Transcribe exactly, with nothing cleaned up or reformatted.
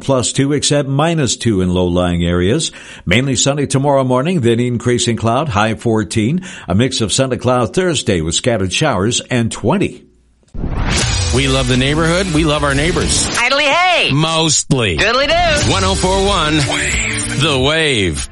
plus two, except minus two in low-lying areas. Mainly sunny tomorrow morning, then increasing cloud, high fourteen. A mix of sun and cloud Thursday with scattered showers and twenty. We love the neighborhood. We love our neighbors. Idly hey! Mostly. Diddly do! one oh four point one Wave. The Wave.